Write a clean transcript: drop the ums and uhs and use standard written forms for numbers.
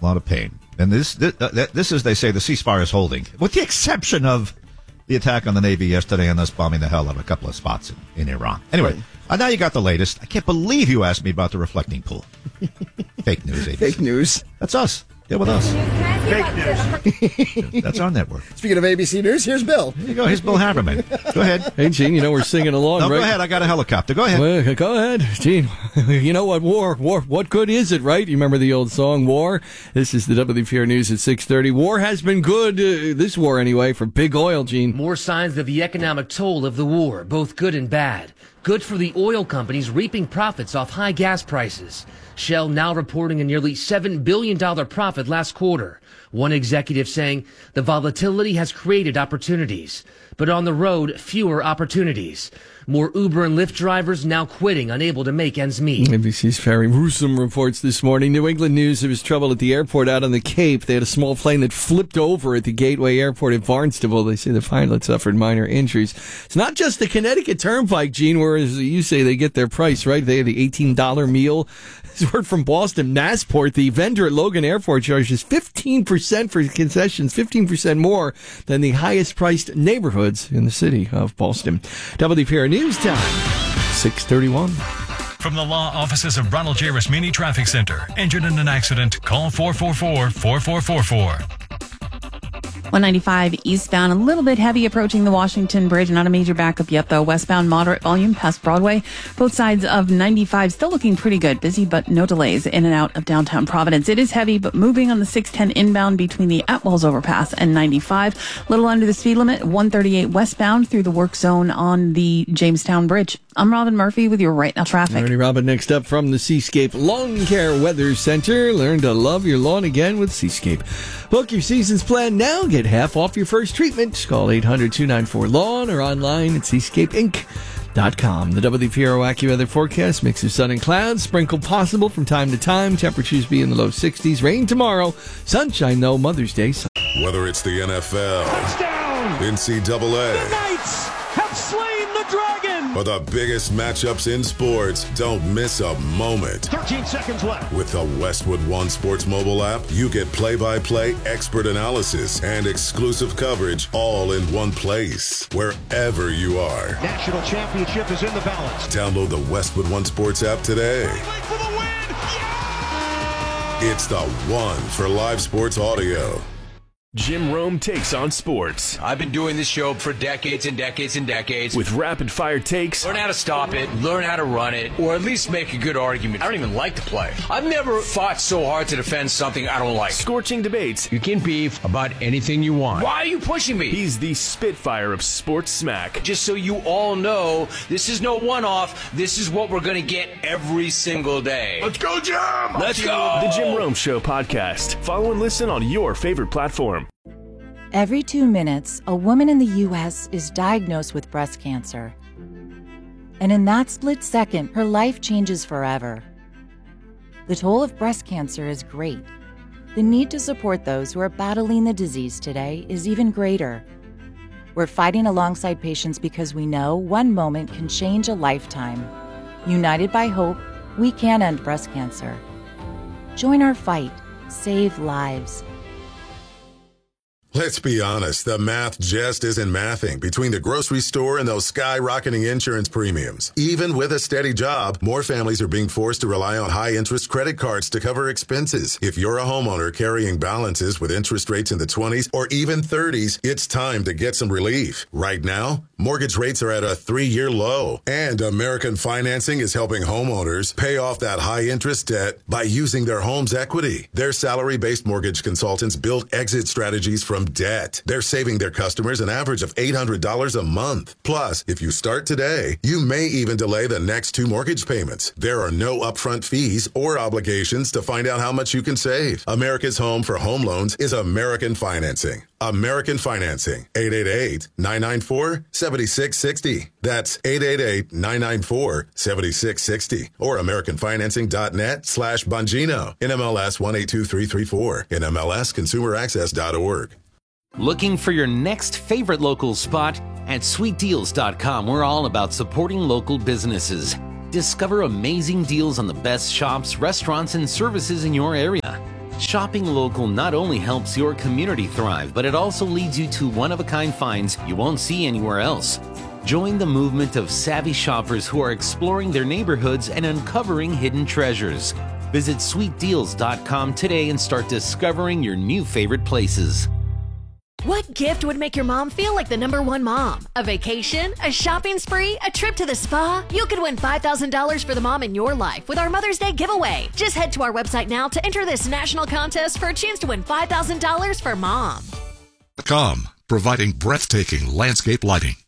A lot of pain. And this is, they say, the ceasefire is holding, with the exception of the attack on the Navy yesterday and us bombing the hell out of a couple of spots in Iran. Anyway, now you got the latest. I can't believe you asked me about the reflecting pool. Fake news, ABC. Fake news. That's us. Get with us. Fake news. That's our network. Speaking of ABC News, here's Bill. Here you go. Here's Bill Haberman. Go ahead. Hey, Gene, we're singing along, no, right? Go ahead. I got a helicopter. Go ahead. Well, go ahead, Gene. You know what, war, what good is it, right? You remember the old song, War? This is the WPR News at 6:30. War has been good, this war anyway, for big oil, Gene. More signs of the economic toll of the war, both good and bad. Good for the oil companies reaping profits off high gas prices. Shell now reporting a nearly $7 billion profit last quarter. One executive saying the volatility has created opportunities, but on the road, fewer opportunities. More Uber and Lyft drivers now quitting, unable to make ends meet. ABC's Farry Rusum reports this morning. New England News, there was trouble at the airport out on the Cape. They had a small plane that flipped over at the Gateway Airport at Barnstable. They say the pilot suffered minor injuries. It's not just the Connecticut Turnpike, Gene, where, as you say, they get their price, right? They have the $18 meal. This word from Boston, Nassport, the vendor at Logan Airport charges 15% for concessions, 15% more than the highest priced neighborhoods in the city of Boston. WPR News Time, 6:31. From the law offices of Ronald J. Rasmini Traffic Center. Injured in an accident? Call 444-4444. 195 eastbound, a little bit heavy approaching the Washington Bridge. Not a major backup yet, though. Westbound, moderate volume past Broadway. Both sides of 95 still looking pretty good. Busy, but no delays in and out of downtown Providence. It is heavy, but moving on the 610 inbound between the Atwells overpass and 95. Little under the speed limit, 138 westbound through the work zone on the Jamestown Bridge. I'm Robin Murphy with your Right Now Traffic. Alrighty, Robin, next up from the Seascape Lawn Care Weather Center. Learn to love your lawn again with Seascape. Book your season's plan now. Get half off your first treatment. Call 800-294-LAWN or online at seascapeinc.com. The WPRO AccuWeather forecast, mix of sun and clouds, sprinkle possible from time to time. Temperatures be in the low 60s. Rain tomorrow. Sunshine, though, Mother's Day. Whether it's the NFL, Touchdown! NCAA, The Knights have slain the dragon! or the biggest matchups in sports, don't miss a moment. 13 seconds left. With the Westwood One Sports mobile app, you get play-by-play expert analysis and exclusive coverage all in one place, wherever you are. National championship is in the balance. Download the Westwood One Sports app today. For the win! Yeah! It's the one for live sports audio. Jim Rome takes on sports. I've been doing this show for decades and decades and decades. With rapid-fire takes. Learn how to stop it, learn how to run it, or at least make a good argument. I don't even like to play. I've never fought so hard to defend something I don't like. Scorching debates. You can beef about anything you want. Why are you pushing me? He's the Spitfire of sports smack. Just so you all know, this is no one-off. This is what we're going to get every single day. Let's go, Jim! Let's go! The Jim Rome Show podcast. Follow and listen on your favorite platform. Every 2 minutes, a woman in the U.S. is diagnosed with breast cancer. And in that split second, her life changes forever. The toll of breast cancer is great. The need to support those who are battling the disease today is even greater. We're fighting alongside patients because we know one moment can change a lifetime. United by hope, we can end breast cancer. Join our fight. Save lives. Let's be honest, the math just isn't mathing between the grocery store and those skyrocketing insurance premiums. Even with a steady job, more families are being forced to rely on high-interest credit cards to cover expenses. If you're a homeowner carrying balances with interest rates in the 20s or even 30s, it's time to get some relief. Right now, mortgage rates are at a 3-year low, and American Financing is helping homeowners pay off that high-interest debt by using their home's equity. Their salary-based mortgage consultants build exit strategies from debt. They're saving their customers an average of $800 a month. Plus, if you start today, you may even delay the next 2 mortgage payments. There are no upfront fees or obligations to find out how much you can save. America's home for home loans is American Financing. American Financing, 888-994-7660. That's 888-994-7660. Or AmericanFinancing.net/Bongino. NMLS 182334. NMLSConsumerAccess.org. Looking for your next favorite local spot? At SweetDeals.com, we're all about supporting local businesses. Discover amazing deals on the best shops, restaurants, and services in your area. Shopping local not only helps your community thrive, but it also leads you to one-of-a-kind finds you won't see anywhere else. Join the movement of savvy shoppers who are exploring their neighborhoods and uncovering hidden treasures. Visit sweetdeals.com today and start discovering your new favorite places. What gift would make your mom feel like the #1 mom? A vacation? A shopping spree? A trip to the spa? You could win $5,000 for the mom in your life with our Mother's Day giveaway. Just head to our website now to enter this national contest for a chance to win $5,000 for mom. Providing breathtaking landscape lighting.